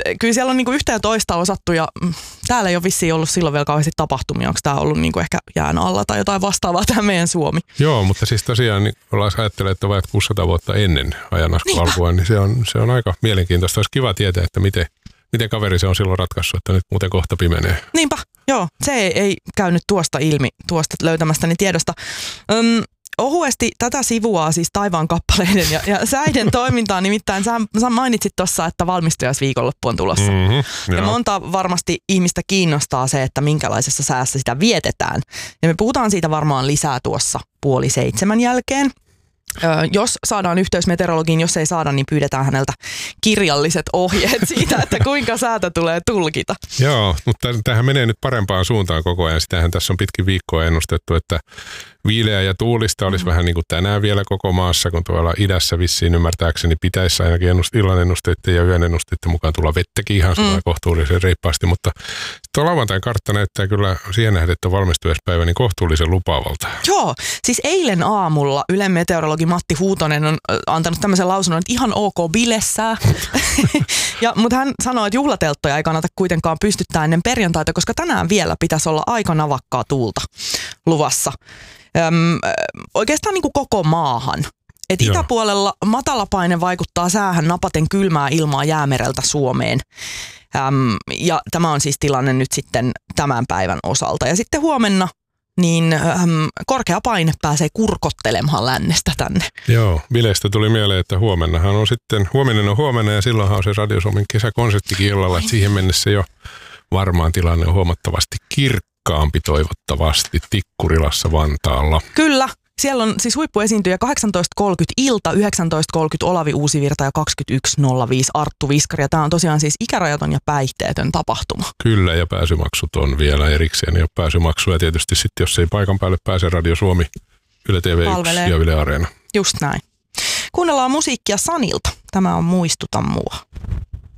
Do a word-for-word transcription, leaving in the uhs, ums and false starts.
kyllä siellä on niinku yhtä ja toista osattu ja täällä ei ole vissiin ollut silloin vielä kauheasti tapahtumia. Onko tämä ollut niinku ehkä jään alla tai jotain vastaavaa tämä meidän Suomi? Joo, mutta siis tosiaan niin ollaan ajattelee, että vaat kuusisataa vuotta ennen ajanasku alkua, niin se on, se on aika mielenkiintoista. Olisi kiva tietää, että miten, miten kaveri se on silloin ratkaissut, että nyt muuten kohta pimenee. Niinpä, joo. Se ei, ei käynyt tuosta ilmi, tuosta löytämästäni tiedosta. Öm, Ohuesti tätä sivuaa siis taivaan kappaleiden ja, ja säiden toimintaa, nimittäin sä, sä mainitsit tuossa, että valmistujaisviikonloppu on tulossa. Mm-hmm, ja monta varmasti ihmistä kiinnostaa se, että minkälaisessa säässä sitä vietetään. Ja me puhutaan siitä varmaan lisää tuossa puoli seitsemän jälkeen. Ö, jos saadaan yhteys meteorologiin, jos ei saada, niin pyydetään häneltä kirjalliset ohjeet siitä, että kuinka säätä tulee tulkita. Joo, mutta tämähän menee nyt parempaan suuntaan koko ajan. Sitähän tässä on pitkin viikkoa ennustettu, että viileä ja tuulista olisi mm. vähän niin kuin tänään vielä koko maassa, kun tuolla idässä vissiin ymmärtääkseni pitäisi ainakin ennust, illan ennusteiden ja yön ennusteiden mukaan tulla vettäkin ihan mm. kohtuullisen reippaasti, mutta tuo lauantain kartta näyttää kyllä siihen nähden, että valmistujaispäivä niin kohtuullisen lupaavalta. Joo, siis eilen aamulla Ylen meteorologi Matti Huutonen on antanut tämmöisen lausunnon, että ihan ok bilessää, ja, mutta hän sanoi, että juhlatelttoja ei kannata kuitenkaan pystyttää ennen perjantaita, koska tänään vielä pitäisi olla aika navakkaa tuulta luvassa. Öm, oikeastaan niin kuin koko maahan. Et itäpuolella matalapaine vaikuttaa säähän napaten kylmää ilmaa jäämereltä Suomeen. Öm, ja tämä on siis tilanne nyt sitten tämän päivän osalta. Ja sitten huomenna niin öm, korkea paine pääsee kurkottelemaan lännestä tänne. Joo, bileistä tuli mieleen, että huomennahan on sitten, huomenna on huomenna ja silloinhan on se Radio Suomen kesäkonserttikin illalla, että siihen mennessä jo varmaan tilanne on huomattavasti kirkkaampi toivottavasti Tikkurilassa Vantaalla. Kyllä. Siellä on siis huippuesiintyjä kahdeksantoista kolmekymmentä ilta, yhdeksäntoista kolmekymmentä Olavi Uusivirta ja kaksikymmentäyksi nolla viisi Arttu Viskari. Ja tämä on tosiaan siis ikärajaton ja päihteetön tapahtuma. Kyllä, ja pääsymaksut on vielä erikseen. Ei ole pääsymaksuja tietysti sitten, jos ei paikan päälle pääse Radio Suomi, Yle T V yksi Palvelee. Ja Yle Areena. Just näin. Kuunnellaan musiikkia Sanilta. Tämä on Muistuta mua.